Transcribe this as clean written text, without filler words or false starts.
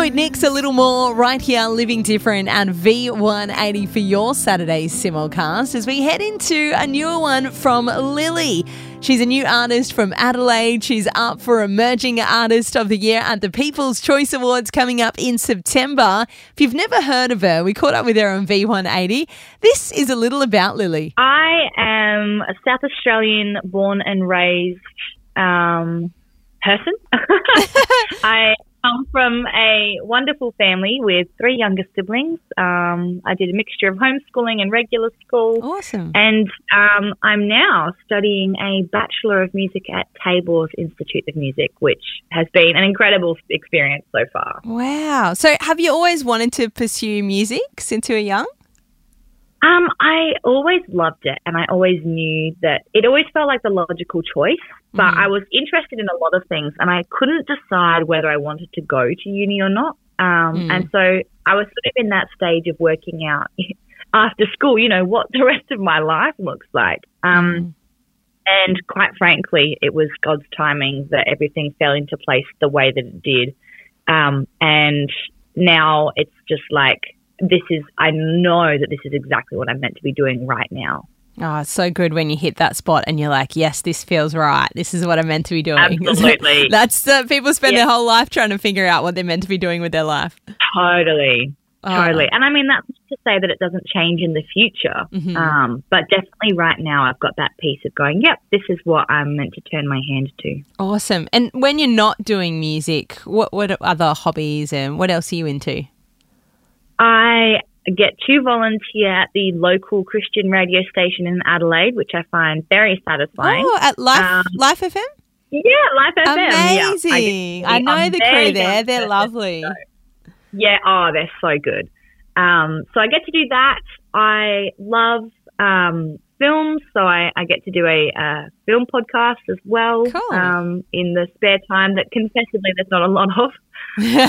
Nix, a little more right here, Living Different, and V180 for your Saturday simulcast as we head into a newer one from Lily. She's a new artist from Adelaide. She's up for Emerging Artist of the Year at the People's Choice Awards coming up in September. If you've never heard of her, we caught up with her on V180. This is a little about Lily. I am a South Australian born and raised person. I come from a wonderful family with 3 younger siblings. I did a mixture of homeschooling and regular school. Awesome. And I'm now studying a Bachelor of Music at Tabor's Institute of Music, which has been an incredible experience so far. Wow. So have you always wanted to pursue music since you were young? I always loved it, and I always knew that it always felt like the logical choice, but I was interested in a lot of things, and I couldn't decide whether I wanted to go to uni or not. And so I was sort of in that stage of working out after school, what the rest of my life looks like. And quite frankly, it was God's timing that everything fell into place the way that it did. And now it's just like, I know that this is exactly what I'm meant to be doing right now. Oh, it's so good when you hit that spot and you're like, yes, this feels right. This is what I'm meant to be doing. Absolutely. That's people spend their whole life trying to figure out what they're meant to be doing with their life. Totally. And I mean, that's not to say that it doesn't change in the future. But definitely right now I've got that piece of going, yep, this is what I'm meant to turn my hand to. Awesome. And when you're not doing music, what other hobbies and what else are you into? I get to volunteer at the local Christian radio station in Adelaide, which I find very satisfying. Oh, at Life FM? Yeah, Life FM. Amazing. Yeah, I know the crew there. They're lovely. Yeah, they're so good. So I get to do that. I love films, so I get to do a film podcast as well. Cool. In the spare time that confessedly there's not a lot of.